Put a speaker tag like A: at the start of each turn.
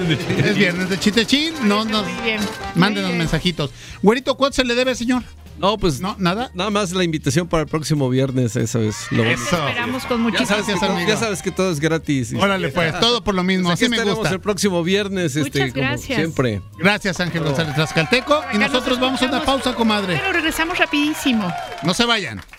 A: Es viernes de chitechín. No, mándenos mensajitos. Güerito, ¿cuánto se le debe, señor?
B: No, pues
A: no, nada.
B: Nada más la invitación para el próximo viernes, eso es lo bonito.
C: Esperamos con muchísimas
A: gracias,
B: ya sabes que todo es gratis.
A: Órale, pues, todo por lo mismo. Así me gusta.
B: El próximo viernes,
C: Muchas gracias.
B: como siempre.
A: Gracias, Ángel González Tlaxcalteco. Y nosotros vamos a una pausa, comadre.
C: Pero regresamos rapidísimo.
A: No se vayan.